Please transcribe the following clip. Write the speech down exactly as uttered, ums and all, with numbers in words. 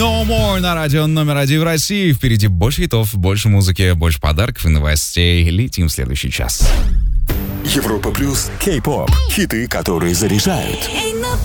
No More на радио номер один в России. Впереди больше хитов, больше музыки, больше подарков и новостей. Летим в следующий час. Европа плюс Кей-поп. Хиты, которые заряжают.